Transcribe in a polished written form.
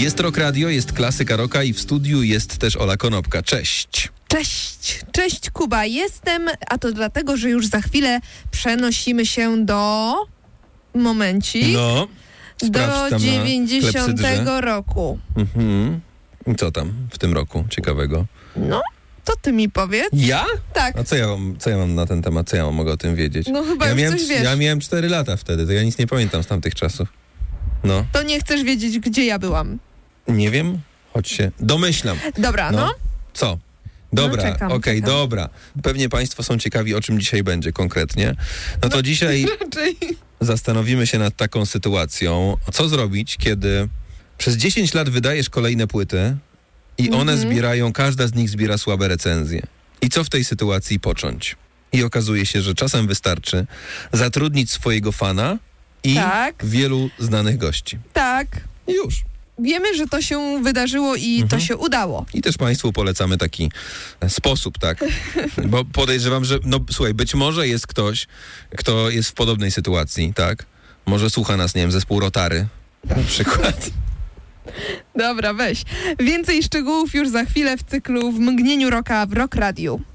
Jest Rock Radio, jest klasyka rocka i w studiu jest też Ola Konopka. Cześć. Cześć Kuba, jestem, a to dlatego, że już za chwilę przenosimy się do... Momencik. No, do 90 roku. I co tam w tym roku ciekawego? No, to ty mi powiedz. Ja? Tak. A co ja mam na ten temat? Co ja mogę o tym wiedzieć? No chyba już coś wiesz. Ja miałem 4 lata wtedy, to ja nic nie pamiętam z tamtych czasów. No. To nie chcesz wiedzieć, gdzie ja byłam. Nie wiem, choć się domyślam. Dobra, no. Co? Dobra, czekam. Dobra. Pewnie państwo są ciekawi, o czym dzisiaj będzie konkretnie. No to dzisiaj Raczej. zastanowimy się nad taką sytuacją. Co zrobić, kiedy przez 10 lat wydajesz kolejne płyty i one zbierają, każda z nich zbiera słabe recenzje. I co w tej sytuacji począć? I okazuje się, że czasem wystarczy zatrudnić swojego fana i wielu znanych gości. Tak. I już. Wiemy, że to się wydarzyło i to się udało. I też państwu polecamy taki sposób, tak? Bo podejrzewam, że, no słuchaj, być może jest ktoś, kto jest w podobnej sytuacji, tak? Może słucha nas, nie wiem, zespół Rotary na przykład. Dobra, weź. Więcej szczegółów już za chwilę w cyklu W mgnieniu rocka w Rock Radiu.